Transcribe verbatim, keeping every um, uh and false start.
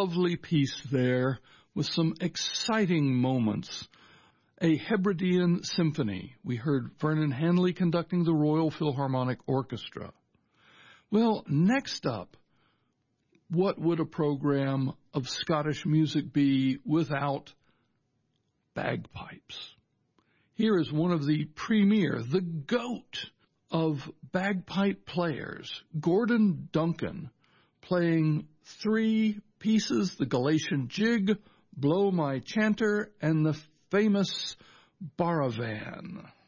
lovely piece there with some exciting moments. A Hebridean symphony. We heard Vernon Hanley conducting the Royal Philharmonic Orchestra. Well, next up, what would a program of Scottish music be without bagpipes? Here is one of the premier, the GOAT of bagpipe players, Gordon Duncan, playing three pieces, the Galatian Jig, Blow My Chanter, and the famous Baravan.